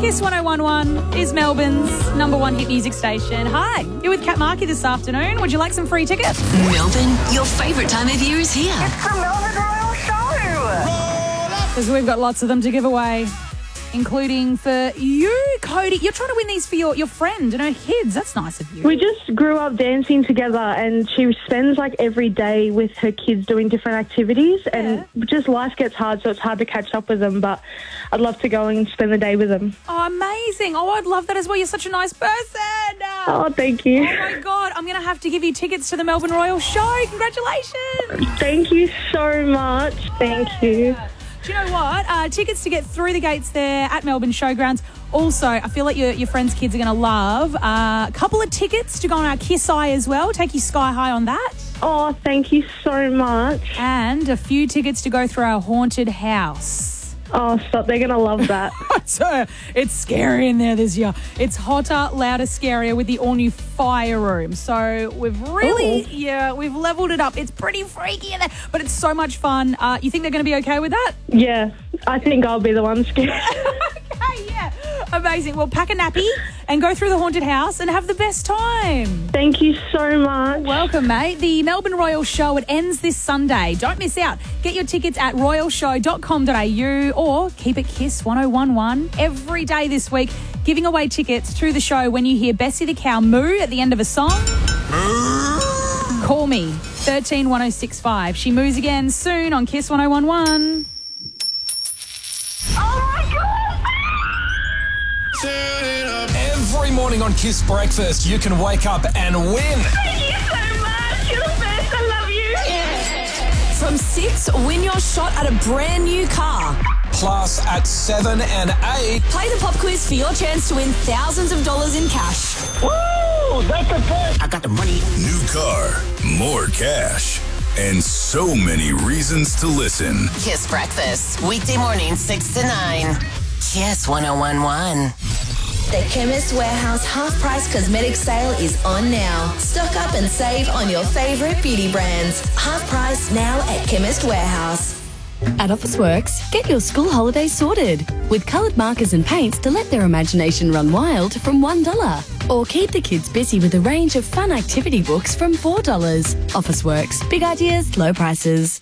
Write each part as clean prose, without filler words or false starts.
Kiss 1011 is Melbourne's number one hit music station. Hi, you're with Kat Markey this afternoon. Would you like some free tickets? Melbourne, your favourite time of year is here. It's the Melbourne Royal Show. Because we've got lots of them to give away, including for you, Cody. You're trying to win these for your friend and her kids. That's nice of you. We just grew up dancing together, and she spends like every day with her kids doing different activities, and just life gets hard, so it's hard to catch up with them, but I'd love to go and spend the day with them. Oh, amazing. Oh, I'd love that as well. You're such a nice person. Oh, thank you. Oh, my God. I'm going to have to give you tickets to the Melbourne Royal Show. Congratulations. Thank you so much. Thank you. Do you know what? Tickets to get through the gates there at Melbourne Showgrounds. Also, I feel like your friends' kids are going to love a couple of tickets to go on our Kiss Eye as well. Take you sky high on that. Oh, thank you so much. And a few tickets to go through our haunted house. Oh, stop. They're going to love that. So it's scary in there this year. It's hotter, louder, scarier with the all-new fire room. So we've really, we've leveled it up. It's pretty freaky in there, but it's so much fun. You think they're going to be okay with that? Yeah, I think I'll be the one scared. Okay, yeah. Amazing. Well, pack a nappy and go through the haunted house and have the best time. Thank you so much. Welcome, mate. The Melbourne Royal Show, it ends this Sunday. Don't miss out. Get your tickets at royalshow.com.au or keep it Kiss 1011 every day this week, giving away tickets to the show when you hear Bessie the Cow moo at the end of a song. Call me, 131065. She moos again soon on Kiss 1011. Every morning on Kiss Breakfast, you can wake up and win. Thank you so much. You're the best. I love you. From 6, win your shot at a brand new car. Plus, at 7 and 8, Play the pop quiz for your chance to win thousands of dollars in cash. Woo! That's the best. I got the money. New car, more cash, and so many reasons to listen. Kiss Breakfast, weekday morning 6 to 9. Kiss 1011. The Chemist Warehouse half-price cosmetic sale is on now. Stock up and save on your favourite beauty brands. Half price now at Chemist Warehouse. At Officeworks, get your school holidays sorted with coloured markers and paints to let their imagination run wild from $1. Or keep the kids busy with a range of fun activity books from $4. Officeworks, big ideas, low prices.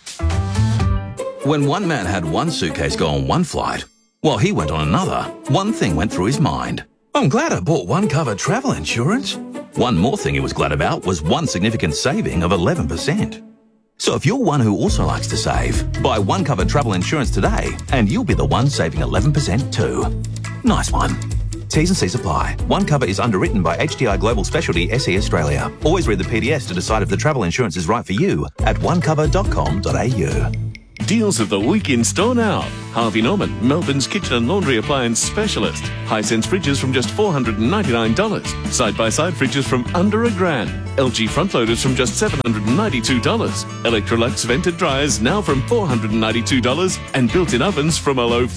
When one man had one suitcase go on one flight, while he went on another, one thing went through his mind. I'm glad I bought one cover travel insurance. One more thing he was glad about was one significant saving of 11%. So if you're one who also likes to save, buy one cover travel insurance today and you'll be the one saving 11% too. Nice one. T's and C's apply. One cover is underwritten by HDI Global Specialty SE Australia. Always read the PDS to decide if the travel insurance is right for you at onecover.com.au. Deals of the week in store now. Harvey Norman, Melbourne's kitchen and laundry appliance specialist. Hisense fridges from just $499. Side-by-side fridges from under $1,000. LG front loaders from just $792. Electrolux vented dryers now from $492. And built-in ovens from a low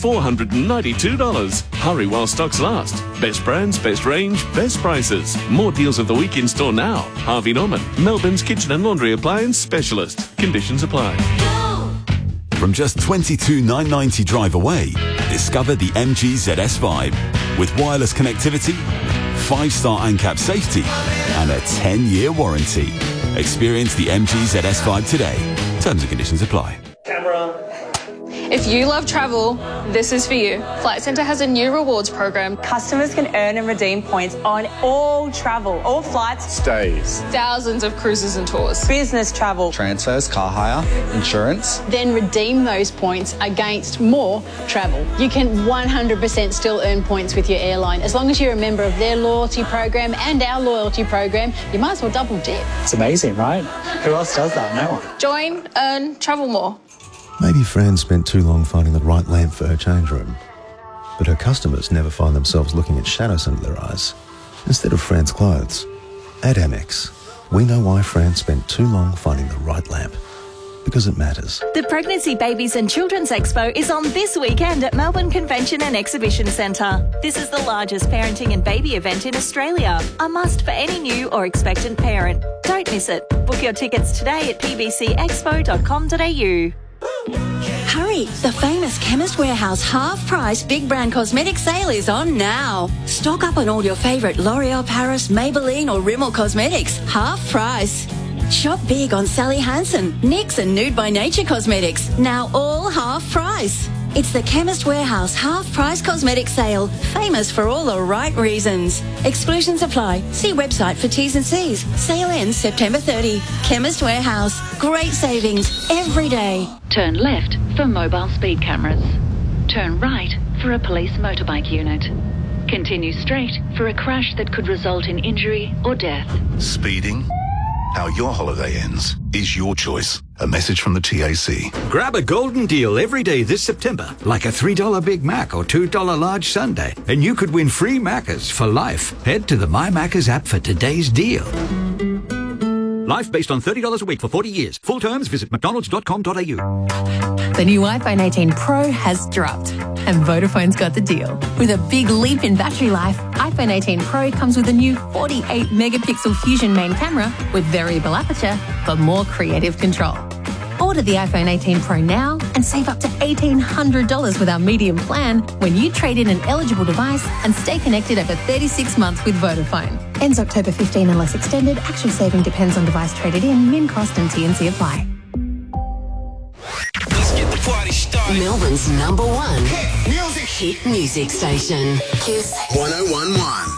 $492. Hurry while stocks last. Best brands, best range, best prices. More deals of the week in store now. Harvey Norman, Melbourne's kitchen and laundry appliance specialist. Conditions apply. From just $22,990 drive away, discover the MG ZS Vibe. With wireless connectivity, 5-star ANCAP safety, and a 10-year warranty. Experience the MG ZS Vibe today. Terms and conditions apply. If you love travel, this is for you. Flight Centre has a new rewards program. Customers can earn and redeem points on all travel, all flights, Stays. Thousands of cruises and tours. business travel. Transfers, car hire, insurance. Then redeem those points against more travel. You can 100% still earn points with your airline. As long as you're a member of their loyalty program and our loyalty program, you might as well double dip. It's amazing, right? Who else does that? No one. Join, earn, travel more. Maybe Fran spent too long finding the right lamp for her change room. But her customers never find themselves looking at shadows under their eyes instead of Fran's clothes. At Amex, we know why Fran spent too long finding the right lamp. Because it matters. The Pregnancy, Babies and Children's Expo is on this weekend at Melbourne Convention and Exhibition Centre. This is the largest parenting and baby event in Australia. A must for any new or expectant parent. Don't miss it. Book your tickets today at pbcexpo.com.au. Hurry, the famous Chemist Warehouse half-price big brand cosmetic sale is on now. Stock up on all your favourite L'Oreal Paris, Maybelline or Rimmel cosmetics, half price. Shop big on Sally Hansen, NYX and Nude by Nature cosmetics, now all half price. It's the Chemist Warehouse half-price cosmetic sale, famous for all the right reasons. Exclusions apply. See website for T's and C's. Sale ends September 30. Chemist Warehouse. Great savings every day. Turn left for mobile speed cameras. Turn right for a police motorbike unit. Continue straight for a crash that could result in injury or death. Speeding? How your holiday ends is your choice. A message from the TAC. Grab a golden deal every day this September, like a $3 Big Mac or $2 large sundae, and you could win free Maccas for life. Head to the My Maccas app for today's deal. Life based on $30 a week for 40 years. Full terms, visit mcdonalds.com.au. The new iPhone 18 Pro has dropped, and Vodafone's got the deal. With a big leap in battery life, iPhone 18 Pro comes with a new 48-megapixel Fusion main camera with variable aperture for more creative control. Order the iPhone 18 Pro now and save up to $1,800 with our medium plan when you trade in an eligible device and stay connected over 36 months with Vodafone. Ends October 15 unless extended. Actual saving depends on device traded in. Min cost and T&C apply. Melbourne's #1 hit music station. Kiss 1011.